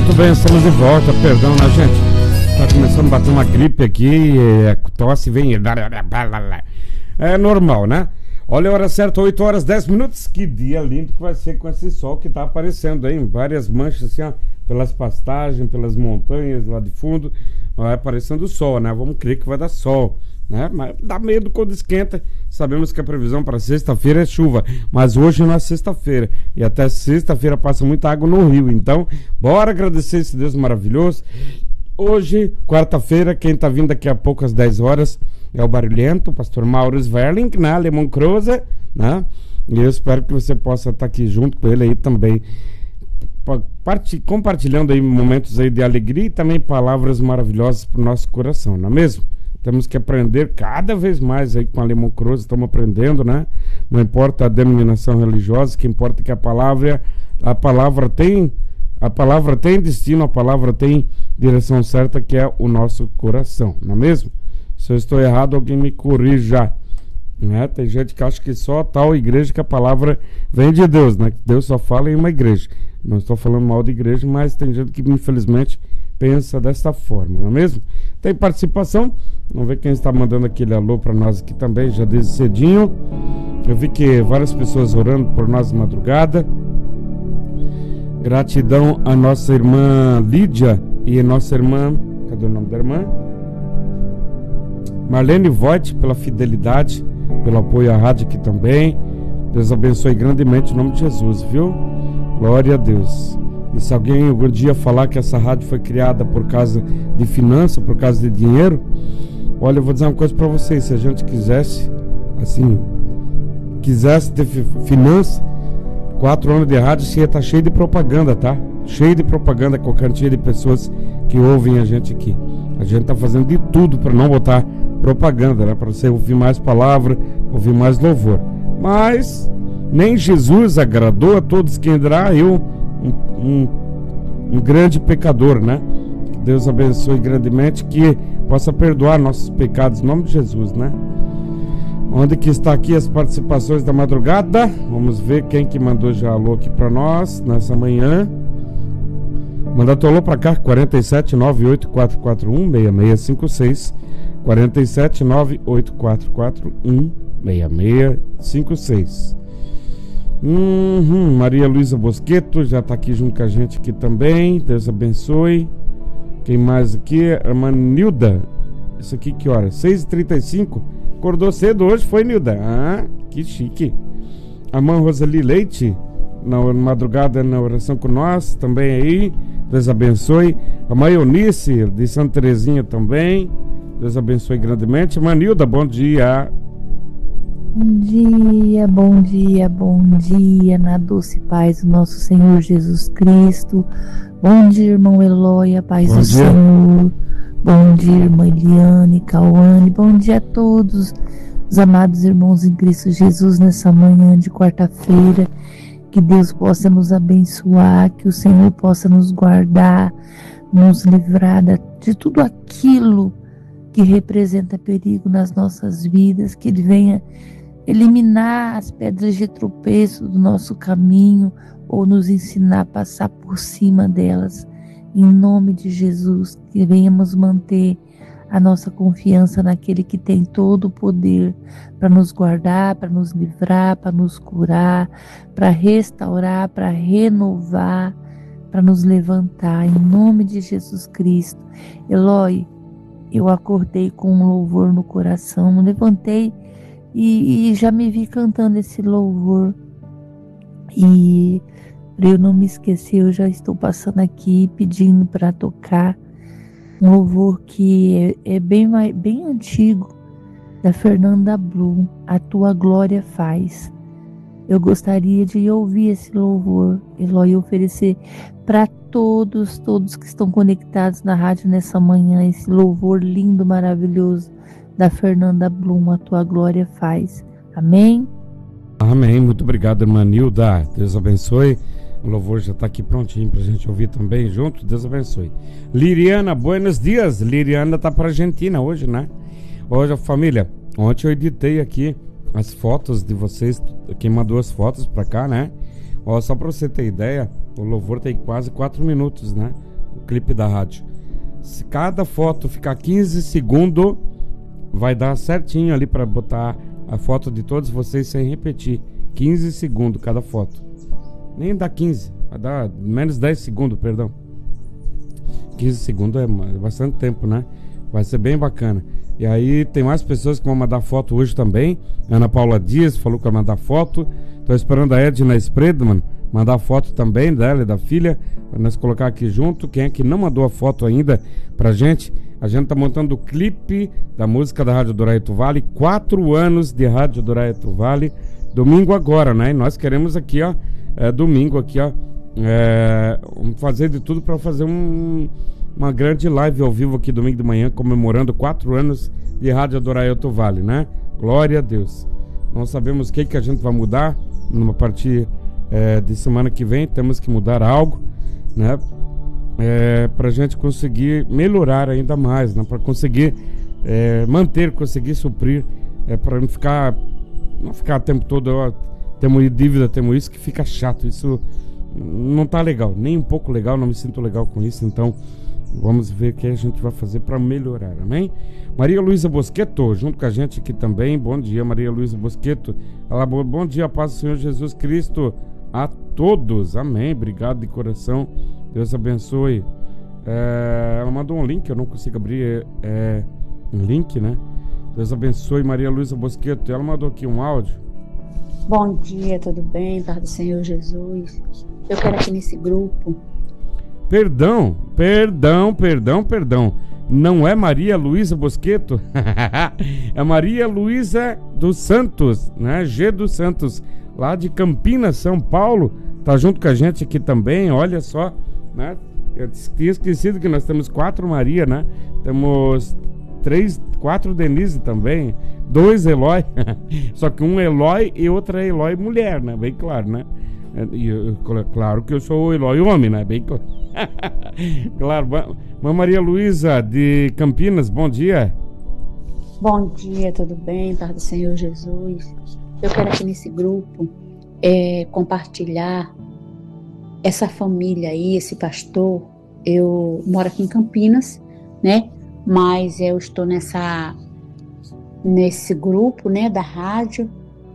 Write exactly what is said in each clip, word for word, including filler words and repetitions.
Muito bem, estamos de volta. Perdão, né, gente? Tá começando a bater uma gripe aqui, é, tosse vem. É normal, né? Olha a hora certa, oito horas, dez minutos. Que dia lindo que vai ser com esse sol que tá aparecendo aí. Várias manchas assim, ó, pelas pastagens, pelas montanhas lá de fundo. Vai aparecendo o sol, né? Vamos crer que vai dar sol, né? Mas dá medo quando esquenta. Sabemos que a previsão para sexta-feira é chuva, mas hoje não é sexta-feira e até sexta-feira passa muita água no rio. Então, bora agradecer esse Deus maravilhoso. Hoje, quarta-feira, quem tá vindo daqui a pouco às dez horas é o Barulhento, o pastor Mauro Sverling, né? Alemão Cruza, né? E eu espero que você possa estar aqui junto com ele aí também, part... compartilhando aí momentos aí de alegria e também palavras maravilhosas para o nosso coração, não é mesmo? Temos que aprender cada vez mais aí com o Alemão Cruz, estamos aprendendo, né? Não importa a denominação religiosa, o que importa é que a palavra, a palavra tem, a palavra tem destino, a palavra tem direção certa, que é o nosso coração, não é mesmo? Se eu estou errado, alguém me corrija, né? Tem gente que acha que só tal igreja que a palavra vem de Deus, né? Deus só fala em uma igreja. Não estou falando mal de igreja, mas tem gente que infelizmente pensa dessa forma, não é mesmo? Tem participação? Vamos ver quem está mandando aquele alô para nós aqui também, já desde cedinho. Eu vi que várias pessoas orando por nós de madrugada. Gratidão a nossa irmã Lídia e a nossa irmã, cadê o nome da irmã? Marlene Voigt, pela fidelidade, pelo apoio à rádio aqui também. Deus abençoe grandemente em nome de Jesus, viu? Glória a Deus. E se alguém algum dia falar que essa rádio foi criada por causa de finança, por causa de dinheiro, olha, eu vou dizer uma coisa para vocês: se a gente quisesse, assim, quisesse ter finança, quatro anos de rádio, você ia estar cheio de propaganda, tá? Cheio de propaganda com a quantia de pessoas que ouvem a gente aqui. A gente tá fazendo de tudo para não botar propaganda, né? Para você ouvir mais palavra, ouvir mais louvor. Mas nem Jesus agradou a todos que entrará, eu um, um, um grande pecador, né? Que Deus abençoe grandemente, que possa perdoar nossos pecados em nome de Jesus, né? Onde que está aqui as participações da madrugada? Vamos ver quem que mandou já alô aqui para nós nessa manhã. Manda teu alô para cá, quatro sete nove oito quatro quatro um seis seis cinco seis, quatro sete nove oito quatro quatro um seis seis cinco seis. Uhum, Maria Luísa Bosqueto já está aqui junto com a gente aqui também. Deus abençoe. Quem mais aqui? Irmã Nilda. Isso aqui que hora? seis e trinta e cinco. Acordou cedo hoje, foi, Nilda? Ah, que chique. A irmã Roseli Leite, na madrugada na oração com nós, também aí. Deus abençoe. A mãe Eunice, de Santa Terezinha também. Deus abençoe grandemente. Irmã Nilda, bom dia. Bom dia, bom dia, bom dia, na doce paz do nosso Senhor Jesus Cristo. Bom dia, irmão Eloy, a paz bom do dia. Senhor. Bom dia, irmã Eliane, Cauane. Bom dia a todos os amados irmãos em Cristo Jesus nessa manhã de quarta-feira. Que Deus possa nos abençoar, que o Senhor possa nos guardar, nos livrar de tudo aquilo que representa perigo nas nossas vidas, que Ele venha eliminar as pedras de tropeço do nosso caminho ou nos ensinar a passar por cima delas. Em nome de Jesus, que venhamos manter a nossa confiança naquele que tem todo o poder para nos guardar, para nos livrar, para nos curar, para restaurar, para renovar, para nos levantar. Em nome de Jesus Cristo. Eloy, eu acordei com um louvor no coração, me levantei e, e já me vi cantando esse louvor. E para eu não me esquecer, eu já estou passando aqui pedindo para tocar um louvor que é, é bem, bem antigo, da Fernanda Bloom, A Tua Glória Faz. Eu gostaria de ouvir esse louvor, Eloy, e oferecer para todos, todos que estão conectados na rádio nessa manhã, esse louvor lindo, maravilhoso da Fernanda Bloom, A Tua Glória Faz. Amém? Amém, muito obrigado, irmã Nilda. Deus abençoe. O louvor já está aqui prontinho para a gente ouvir também junto. Deus abençoe. Liriana, buenos dias. Liriana está para a Argentina hoje, né? Hoje, família, ontem eu editei aqui as fotos de vocês, quem mandou as fotos para cá, né? Ó, só para você ter ideia, o louvor tem quase quatro minutos, né? clipe da rádio. Se cada foto ficar quinze segundos, vai dar certinho ali para botar a foto de todos vocês sem repetir. quinze segundos cada foto. Nem dá quinze, vai dar menos dez segundos, perdão. quinze segundos é bastante tempo, né? Vai ser bem bacana. E aí tem mais pessoas que vão mandar foto hoje também. Ana Paula Dias falou que vai mandar foto. Tô esperando a Edna Spredman mandar foto também dela e da filha, para nós colocar aqui junto. Quem é que não mandou a foto ainda pra gente? A gente tá montando o clipe da música da Rádio Douraito Vale. Quatro anos de Rádio Douraito Vale. Domingo agora, né? E nós queremos aqui, ó, é, domingo aqui, ó, é, fazer de tudo para fazer um, uma grande live ao vivo aqui domingo de manhã, comemorando quatro anos de Rádio Douraito Vale, né? Glória a Deus. Não sabemos o que, que a gente vai mudar numa partir É, de semana que vem. Temos que mudar algo, né, é, para a gente conseguir melhorar ainda mais, né, para conseguir é, manter, conseguir suprir, é, para não ficar não ficar o tempo todo, ó, temos dívida, temos isso, que fica chato. Isso não tá legal, nem um pouco legal, não me sinto legal com isso. Então vamos ver o que a gente vai fazer para melhorar, amém? Maria Luísa Bosqueto, junto com a gente aqui também. Bom dia, Maria Luísa Bosqueto. Ela, bom dia, paz do Senhor Jesus Cristo a todos, amém, obrigado de coração, Deus abençoe. É, ela mandou um link, eu não consigo abrir, é, um link, né? Deus abençoe, Maria Luísa Bosqueto. Ela mandou aqui um áudio. Bom dia, tudo bem, paz do Senhor Jesus. Eu quero aqui nesse grupo. Perdão, perdão, perdão, perdão. Não é Maria Luísa Bosqueto? É Maria Luísa dos Santos, né? G dos Santos, lá de Campinas, São Paulo. Tá junto com a gente aqui também, olha só, né? Eu tinha esquecido que nós temos quatro Maria, né? Temos três, quatro Denise também, dois Eloy. Só que um Eloy e outra Eloy mulher, né? Bem claro, né? E eu, claro que eu sou o Eloy homem, né? Bem claro. Claro. Mas Maria Luísa de Campinas, bom dia. Bom dia, tudo bem, paz do Senhor Jesus. Eu quero aqui nesse grupo é, compartilhar essa família aí, esse pastor. Eu moro aqui em Campinas, né? Mas eu estou nessa nesse grupo, né, da rádio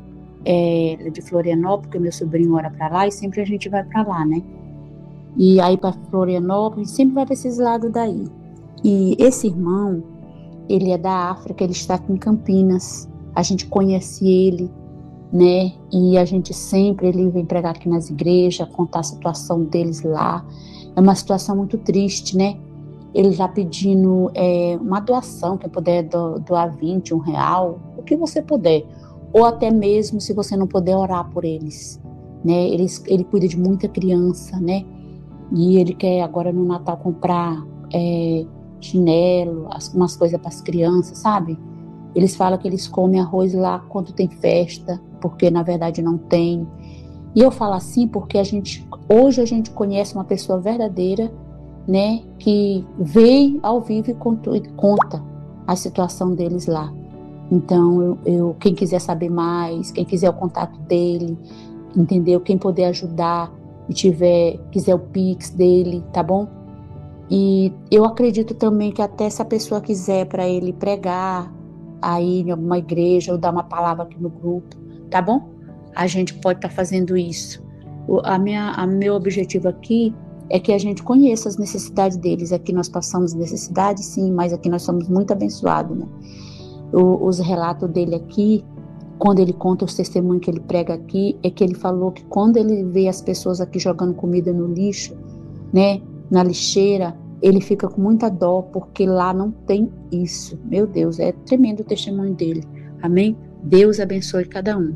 é, de Florianópolis, porque meu sobrinho mora para lá e sempre a gente vai para lá, né? E aí para Florianópolis sempre vai para esses lados daí. E esse irmão, ele é da África, ele está aqui em Campinas. A gente conhece ele, né? E a gente sempre, ele vem pregar aqui nas igrejas, contar a situação deles lá. É uma situação muito triste, né? Ele está pedindo é, uma doação, quem puder do, doar vinte, um real, o que você puder. Ou até mesmo se você não puder orar por eles, né? Ele, ele cuida de muita criança, né? E ele quer agora no Natal comprar é, chinelo, as, umas coisas para as crianças, sabe? Eles falam que eles comem arroz lá quando tem festa, porque na verdade não tem. E eu falo assim porque a gente, hoje a gente conhece uma pessoa verdadeira, né, que veio ao vivo e contou, conta a situação deles lá. Então, eu, eu, quem quiser saber mais, quem quiser o contato dele, entendeu? Quem puder ajudar e tiver, quiser o Pix dele, tá bom? E eu acredito também que até se a pessoa quiser para ele pregar aí em alguma igreja ou dar uma palavra aqui no grupo, tá bom? A gente pode estar tá fazendo isso. O a minha, a meu objetivo aqui é que a gente conheça as necessidades deles. Aqui nós passamos necessidade, sim, mas aqui nós somos muito abençoados, né? O, os relatos dele aqui, quando ele conta os testemunhos que ele prega aqui, é que ele falou que quando ele vê as pessoas aqui jogando comida no lixo, né, na lixeira, ele fica com muita dó, porque lá não tem isso. Meu Deus, é tremendo o testemunho dele. Amém? Deus abençoe cada um.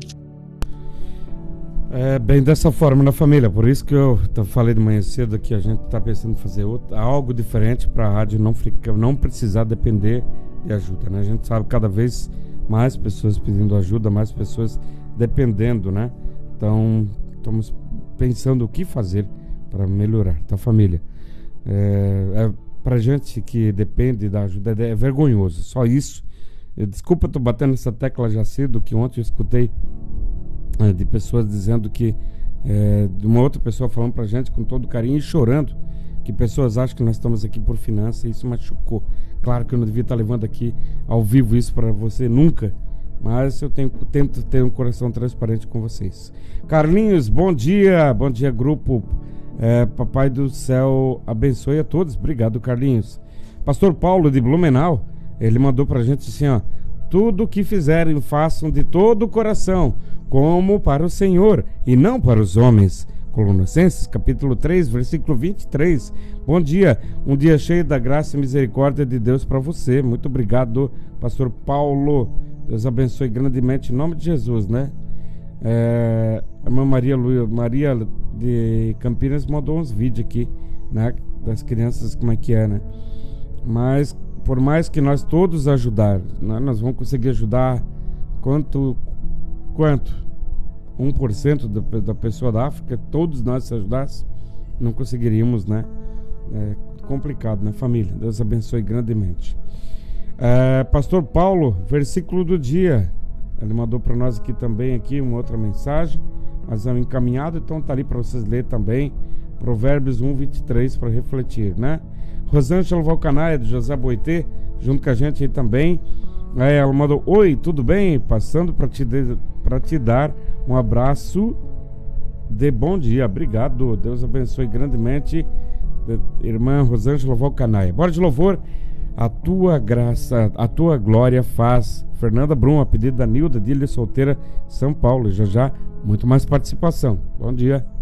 É bem dessa forma na família, por isso que eu falei de manhã cedo que a gente está pensando em fazer outro, algo diferente para a rádio não, ficar, não precisar depender de ajuda, né? A gente sabe cada vez mais pessoas pedindo ajuda, mais pessoas dependendo, né? Então, estamos pensando o que fazer para melhorar, tá, família? É, é, para gente que depende da ajuda, é, é vergonhoso, só isso. Eu, desculpa, estou batendo essa tecla já cedo, que ontem eu escutei de pessoas dizendo que é, de uma outra pessoa falando pra gente com todo carinho e chorando, que pessoas acham que nós estamos aqui por finanças, e isso machucou. Claro que eu não devia estar levando aqui ao vivo isso para você nunca, mas eu tenho, tento ter um coração transparente com vocês. Carlinhos, bom dia, bom dia grupo, é, Papai do Céu abençoe a todos, obrigado Carlinhos. Pastor Paulo de Blumenau, ele mandou pra gente assim, ó: tudo o que fizerem façam de todo o coração, como para o Senhor e não para os homens. Colossenses capítulo três, versículo vinte e três. Bom dia, um dia cheio da graça e misericórdia de Deus para você. Muito obrigado, pastor Paulo. Deus abençoe grandemente em nome de Jesus, né? É, a irmã Maria, Lu, Maria de Campinas mandou uns vídeos aqui, né? Das crianças, como é que é, né? Mas por mais que nós todos ajudar, né, nós vamos conseguir ajudar quanto? Quanto? um por cento da, da pessoa da África, todos nós se ajudássemos, não conseguiríamos, né? É complicado, né, família? Deus abençoe grandemente. É, pastor Paulo, versículo do dia, ele mandou para nós aqui também aqui uma outra mensagem, mas é um encaminhado, então tá ali para vocês lerem também, Provérbios um, vinte e três, para refletir, né? Rosângela Valcanaia, de José Boitê, junto com a gente aí também. É, ela mandou: oi, tudo bem? Passando para te, de, te dar um abraço de bom dia. Obrigado, Deus abençoe grandemente, irmã Rosângela Valcanaia. Bora de louvor. A tua graça, a tua glória faz. Fernanda Brum, a pedido da Nilda, de Ilha Solteira, São Paulo. Já já, muito mais participação. Bom dia.